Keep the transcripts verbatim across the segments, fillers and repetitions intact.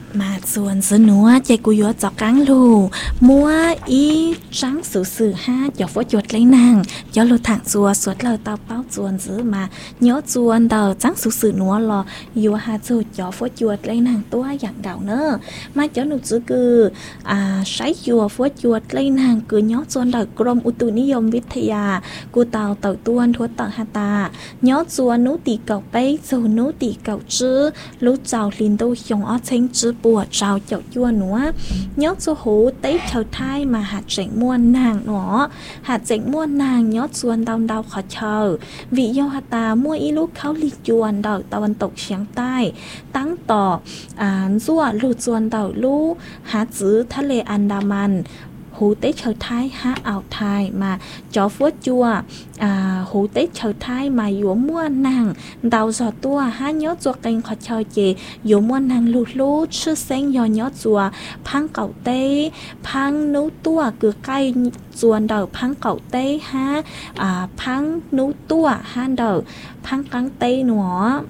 mà chuồn dưới núa chạy cú yếu chọc cáng lù mua ý trắng sử sử ha cho phó chuột lấy nàng cho lù thẳng chùa suốt lời tao báo chuồn dưới mà nhớ chuồn đầu trắng sử sử núa lò yếu ha chùa cho phó chuột lấy nàng tua dạng gạo nữa mà cho nụ chữ cứ à sái chùa phó chuột lấy nàng cứ nhớ chuồn đầu gồm u tu niệm viết thầy à cú tàu tàu tuôn thua tàu hà ta nhớ chuồn nú tì cầu bay dù nú tì cầu chữ lú chào liền đâu dùng ở trên chữ bùa trào chậu chua nữa nhớ cho hú tế chào thai mà hạt chỉnh muôn nàng nữa hạt chỉnh muôn nàng nhớ chuồn đau đau khó chờ vì do hạt ta mua ý lúc kháo ly chuồn đầu tàu ăn tục sáng tai tăng tỏ à rùa lù chuồn đầu lú hạt chữ thả lệ Andaman hú tế chờ thai há ảo thai mà chó phốt chua à hú tế chờ thai mà dũa mua nàng đào giọt tua há nhớ chua kênh khó chờ chê dũa mua nàng lụt lút sư xanh dò nhớ chua phang cậu tế phang nấu tua cứ cay chuồn đầu phang cậu tế há à phang nấu tua há đầu phang căng tế nữa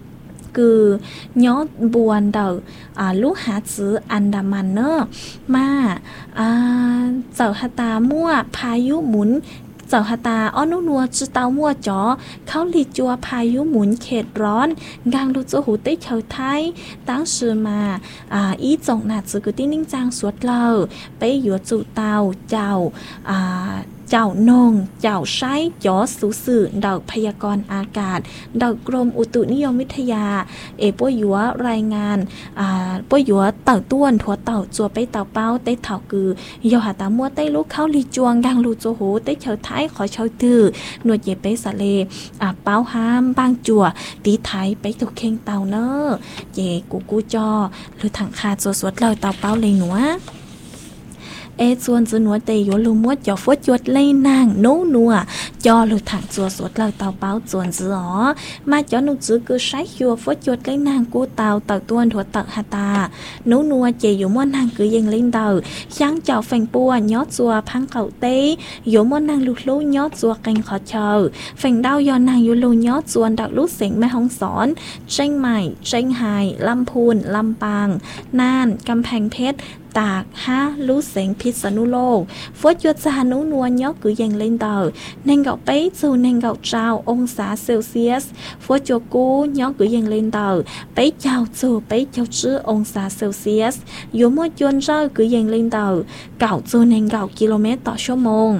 cứ nhớ buồn đầu à, lúc hạ chữ Andaman nữa mà à, giờ hà ta mua payú muốn giờ hà ta ở nô nua chứ tao mua chóเขาลีจัวพายุหมุนเขตร้อนกางลูจูหูเต้เฉยไทยตั้งชื่อมาอ่าอีจงหนาจือกุติ้งนิ่งจางสวดเราไปอยู่จู่เตาเจ้าอ่าเจ้านงเจ้าใช้จอสูสื่อดอกพยากรณ์อากาศดอกกรมอุตุนิยมวิทยาเอปวยัวรายงานอ่าปวยัวเต่าต้วนถั่วเต่าจัวไปเต่าเป้าเต้เถากือยอหาตามัวเต้ลูกเข้าลีจวงกังลูโจโหเต้เฉยไทยขอเฉยตือหนวดเย็บไปสะเลอ่าเป้าห้ามบางจัวตีไทยไปถูกเข่งเต่าเนอเย่กูกูจอหรือถังคาจัวสวดเลยเต่าเป้าเลยหนัวเอส่วนจะหนัวเตยลูมัวจ่อฟดจวดเลยนางโนนัวจ่อหรือถังจัวสวดเราเตาเป้าส่วนจืออ๋อมาจ่อหนูจือคือใช้ยัวฟดจวดเลยนางกูเตาเตาต้วนถั่วเตาฮาตาโนนัวเจอยู่มัวนางคือยังเล่นเตาช่างจ่อแฝงปัวย้อจัวพังเก่าเต้อยู่มัวนางลุกลุ้ย้อจัวแกงขอเชอแฝงดาวยอนางอยู่ลูย้อจวนดักลูกเสียงแม่ห้องสอนเชียงใหม่เชียงไฮ้ลำพูนลำปางน่านกำแพงเพชรตากฮะรู้เสียงพิษณุโลกฟดยวดจานุนัวย้อคือยังเล่นเตอเน่งเกาไปสู่เน่งเกาเจ้าองศาเซลเซียสฟดยวกูย้อคือยังเล่นเตอไปเจ้าสู่ไปเจ้าชื่อองศาเซลเซียสอยู่มั่วจวนเจ้าคือยังเล่นเตอเก่าสู่เน่งเก่ากิโลเมตรต่อชั่วโมง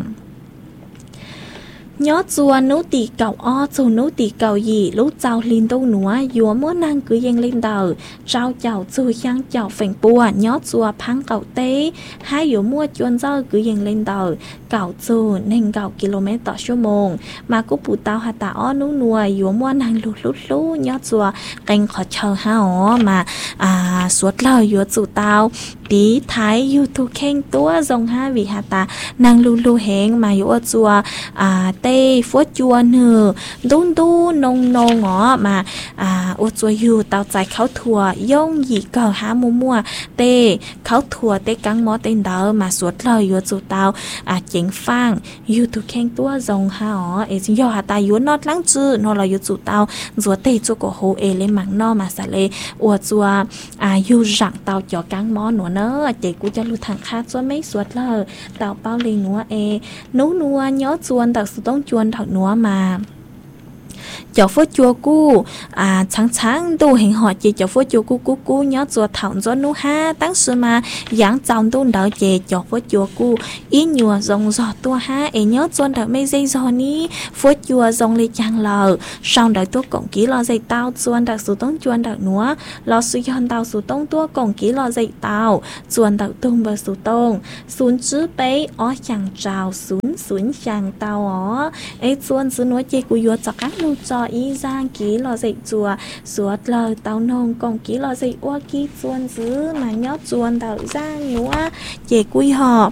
nhớ chùa nấu tì cầu o chùa nấu tì cầu gì lúc chào liên đâu nữa dúa múa năng cứ yên lên đầu trao chào chùa sang chào phèn bùa nhớ chùa phăng cầu tế hai dúa mua chuồn rau cứ yên lên đầu cầu chùa nên cầu kmต่อชั่วโมงmà cũng bù tao hà ta o nấu nùa dúa mua năng lút lút lút nhớ chùa canh khó chờ ha ó mà à suốt lời dúa chùa tao tí thái youtube khen tua dòng ha vì hà ta năng lu lu hẹn mà dúa chùa à tê phốt chua nửa đun đu nông nông ngõ mà à ô chua yu tao chạy khảo thua yong gì cờ há mua mua tê khảo thua tê căng mó tên đó mà suốt lời yu chua tao à chính phang youtube khen tua dòng ha ó ấy chính do hà ta yu nót lắng chư nó là yu chua tao rùa tê chua cổ hồ ê lên mảng no mà xả lê ô chua à yu rặng tao cho căng mó nữa nữa chị cũng cho lưu thằng khác cho mấy suốt lời tao bao lên nữa ê nấu nua nhớ chuồn tao sự tông chuồn thật nữa mà cháu phốt chua cu à sáng sáng tu hình họ chị cháu phốt chua cu cu cu nhớ chùa thẳng cho nu ha tăng sư mà dáng chồng tu đỡ chị cháu phốt chua cu ý nhùa dòng giọt tua ha ấy nhớ chuồn đỡ mấy dây giò ní phốt chua dòng lê chàng lờ xong đỡ tu cổng ký lo dây tao chuồn đỡ số tông chuồn đỡ nữa lo suy hơn tao số tông tua cổng ký lo dây tao chuồn đỡ tung bờ số tông xuống chữ bé ó chàng trào xuống xuống chàng tao ó ấy chuồn xứ nói chị của vua cho các lưu cho ý giang ký lo dậy chùa suốt lời tao nông còn ký lo dậy oa ký chuồn giữ mà nhót chuồn đợi giang nữa chị quy họ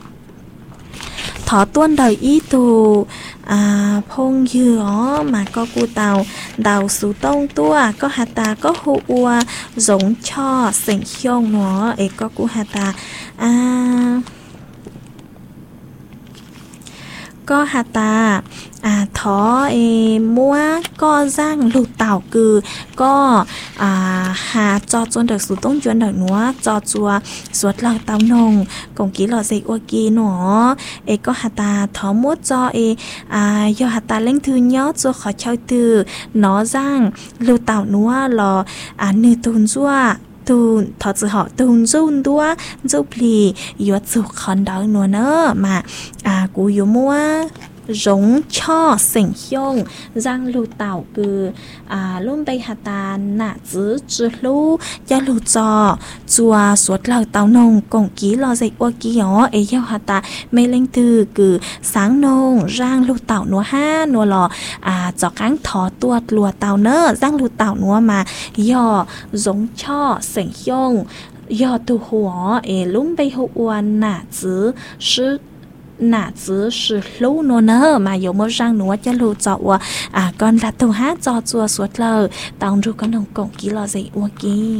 thọ tuôn đời ý tù à phong dừa mà có cu tàu đào sú tông tua có hạt ta có hô ua giống cho sỉnh khiông nó ấy có cu hạt ta à ก็หาตาอ่าท้อเอมัวก็ร่างลูกเต่าคือก็อ่าหาจอจวนเด็กสู่ต้องจวนเด็กหนัวจอจัวสวดเหล่าเต่านงกงกีหล่อเซอวกีหนอเอก็หาตาท้อมัวจอเออ่ายอหาตาเล่งทืนย่อจัวขอเช่าตือหนอร่างลูกเต่านัวหล่ออ่านือตูนจัวตูนทอจือหอตูนจูนตัวจูพลียอดสุคอนดาวนัวเนอมาอ่ากูอยู่มัวrống cho sỉnh hiông giang lù tảo cừ à luôn bay hạt tàn nạ giữ chữ lú cho lù trò chùa suốt lào tàu nông cổng ký lò dậy qua ký ó ấy theo hạt tà mê lên từ cừ sáng nông giang lù tảo núa ha núa lò à cho cáng thó tuột lùa tàu nơ giang lù tảo núa mà yò rống cho sỉnh hiông yò tu hùa ấy luôn bay hụ uan nạ giữ sư nạ giữ sự lú nô nơ mà dấu mơ răng núa cho lù cho ua à con là tàu hát cho chua suốt lờ tàu ru con đồng cổng ký lò dậy ua kì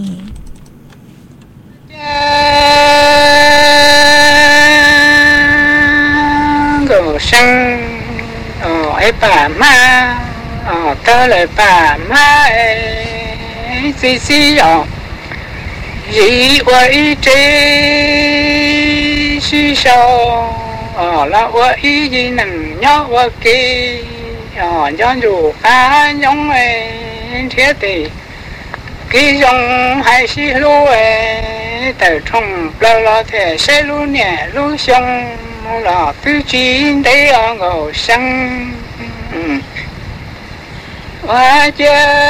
gồ sang ờ ấy bà ma ờ tớ lời bà ma ấy xí xí ờ dĩ quay chế xí sâu ờ là quay gì nằm nhó qua kia ờ cho dù phá giống ấy thế thì cái giống hay xí lú ấy từ trong lâu lo thì sẽ lú nhẹ lú xong là tư chí đấy ở ngầu xăng và cha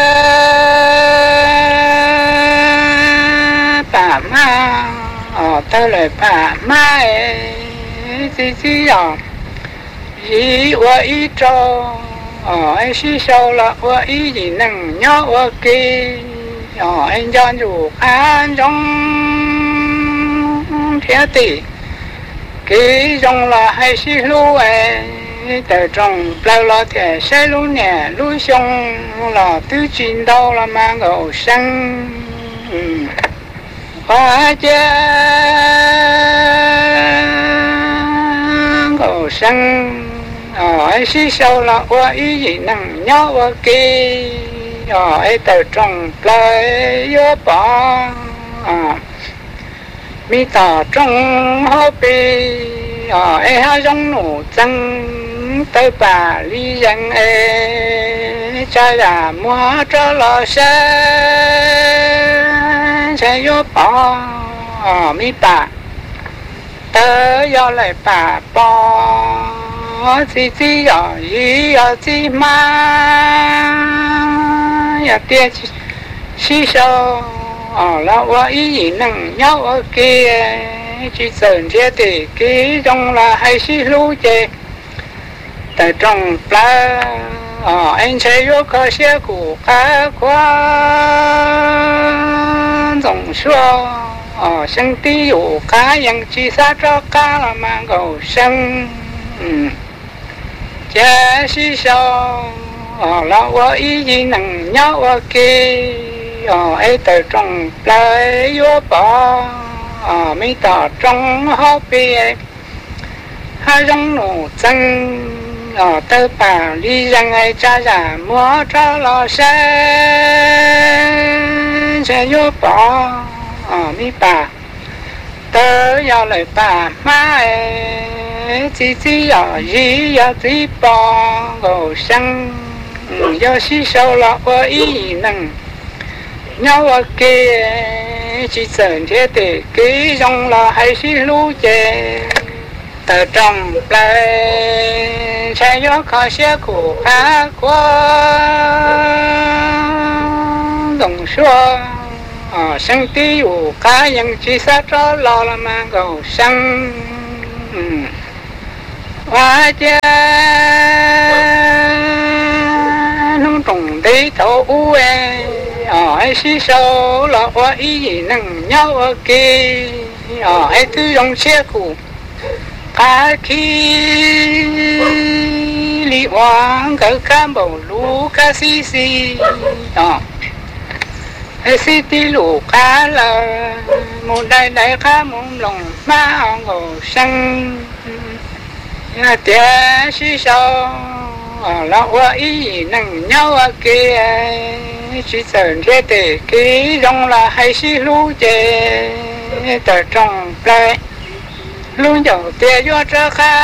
bà ma ở tới lời bà ma ấy gì gì à gì qua ý cho ở ấy xí sâu là qua ý gì nâng nhớ qua kia ở anh cho dù ăn trong thế thì cái trong là hay xí lú ấy từ trong lâu lo thì sẽ lú nhẹ lú xong là tứ chín đâu là mang gầu xăng và cha gầu xăng ở xí sâu là qua ý gì nặng nhớ qua kia ở từ trong lời yếu bỏ mi tỏ trong hô bì ở ấy ha trong nụ chân tới bà lý dân ấy cha là mua cho lo xe sẽ yếu bỏ ở mi bà tới do lại bà bỏ gì gì ở gì ở gì mà ya tia xí sâu ở là qua ý gì nâng nhau ở kia chỉ sơn thế thì cái trong là hay xí lú chê tại trong là ở anh sẽ vô cơ xe của cá quá dòng xua ở sân tí dụ cá yang chỉ xa cho cá là mang gầu sân cha xí sâu ở là qua ý gì nâng nhau ở kia ở ấy từ trong lời vô bỏ ở mấy tờ trong hộp bia hai trong nụ chân ở tơ bà đi ra ngay cha già mua cho lo xe sẽ vô bỏ ở mấy bà tớ giao lời bà má ấy chỉ chỉ ở gì ở tí bỏ gầu xăng do xí sâu lọ qua ý nâng nhau ở kia chỉ sơn thế thì cái trong là hay xí lú chê từ trong lại xe gió khó xe của phá quá đồng xua ở sân tí dụ cá nhân chỉ xa cho lo là mang gầu xăng và cha nông trùng tí thổ u e ở ấy xí sâu là qua ý gì nâng nhau ở kia ở ấy thứ dòng xe của cá khi li hoang cỡ cam bầu lú cá xí xí ở ấy xí tí lú cá là một đại đại cá mông lòng má ngầu xăng ya tia si sao là hoa ý năng nhau kia chỉ cần thế để cái rong là hay si lú chè tờ trong lại luôn dầu tia vô trở khá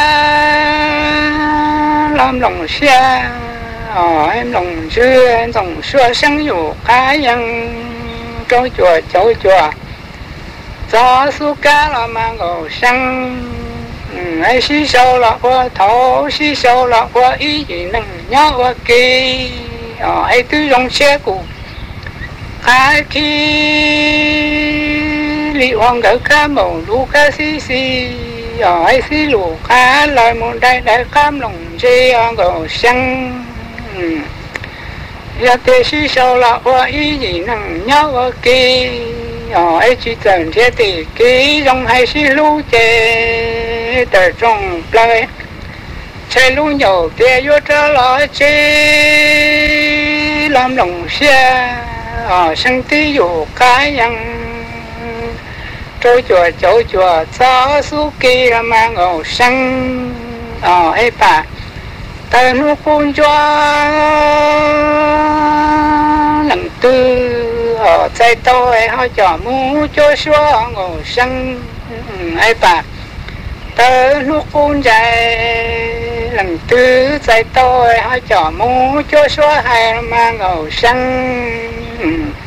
làm lòng xe ờ em lòng chưa em lòng xưa sángอยู่khá nhân trôi chùa trôi chùa gió su cá là mang ngầu xăng ai xí sâu là hoa thổ xí sâu là hoa ý gì năng nhớ hoa kỳ ờ ai cứ rong xe cụ khá khi li hoàng gỡ khá màu lú khá xí xí ở ai xí lù khá lời một đại đại khám lòng chê ngầu xăng ya te si sao là hoa ý gì năng nhớ hoa kỳ ở ấy chỉ cần thế thì cái dòng hay si lú chè từ trong lại chè lú nhiều te vô trở lại chè làm lòng xe ở sân tí dụ cái nhân trôi chùa chỗ chùa gió su kỳ là mang ngầu xăng ở ấy bà ta nu phun cho lần tư ở trái tôi họ cho mu cho xóa ngồi sân ai bà ta nu phun chạy lần tư trái tôi họ cho mu cho xóa hai mà ngồi sân